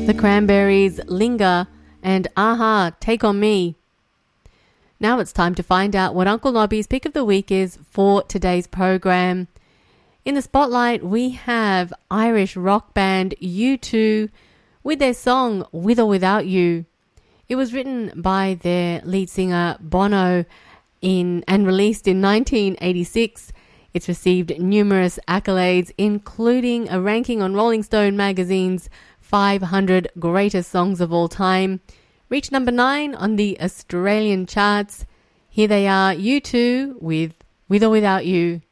The Cranberries, Linger, and Aha, Take On Me. Now it's time to find out what Uncle Nobby's pick of the week is for today's program. In the spotlight, we have Irish rock band U2 with their song With or Without You. It was written by their lead singer Bono and released in 1986. It's received numerous accolades, including a ranking on Rolling Stone magazine's 500 greatest songs of all time. Reached number 9 on the Australian charts. Here they are, U2 with or Without You.